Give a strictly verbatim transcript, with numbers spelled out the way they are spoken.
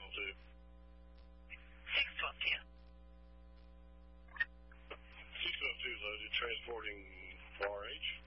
twelve two? six twelve two. six twelve two is loaded, transporting R H.